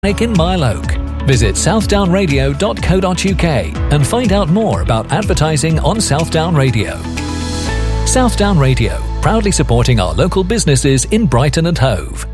in Mile Oak. Visit southdownradio.co.uk and find out more about advertising on Southdown Radio. Southdown Radio, proudly supporting our local businesses in Brighton and Hove.